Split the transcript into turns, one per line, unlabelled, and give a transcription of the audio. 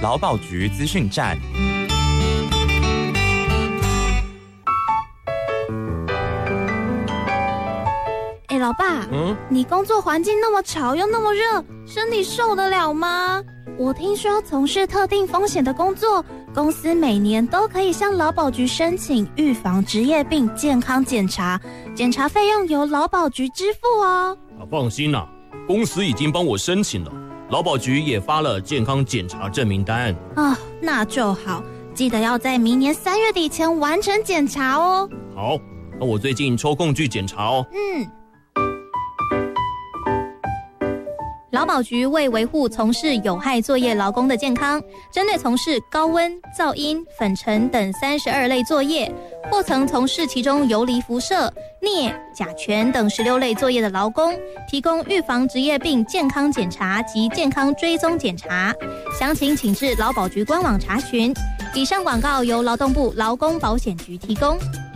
劳保局资讯站。
老爸，你工作环境那么吵又那么热，身体受得了吗？我听说从事特定风险的工作，公司每年都可以向劳保局申请预防职业病健康检查，检查费用由劳保局支付哦。
放心啦，公司已经帮我申请了，劳保局也发了健康检查证明单。
那就好，记得要在明年3月底前完成检查哦。
好，那我最近抽空去检查哦。
劳保局为维护从事有害作业劳工的健康，针对从事高温、噪音、粉尘等32类作业，或曾从事其中游离辐射、镍、甲醛等16类作业的劳工，提供预防职业病健康检查及健康追踪检查。详情请至劳保局官网查询。以上广告由劳动部劳工保险局提供。